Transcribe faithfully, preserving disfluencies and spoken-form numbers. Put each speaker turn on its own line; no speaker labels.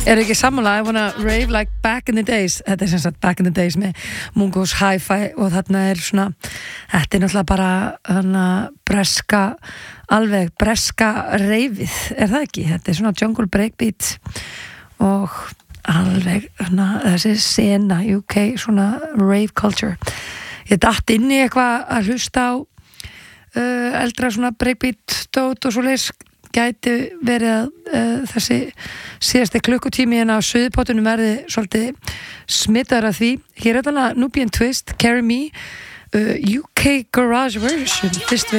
Er ekki sammála, I wanna rave like back in the days. Þetta er sem sagt back in the days með Mungos Hi-Fi og þarna er svona, þetta er náttúrulega bara hana, breska, alveg breska reifið, er það ekki? Þetta er svona jungle breakbeat og alveg hana, þessi sena U K, svona rave culture. Ég datt inn í eitthvað að hlusta á uh, eldra svona breakbeat stót og svo leys gæti verið að uh, þessi síðasti klukkutími en á suðupottunum verði svolítið smittar af því. Hér er þetta Nubian Twist, Carry Me, uh, U K Garage version. Fyrst við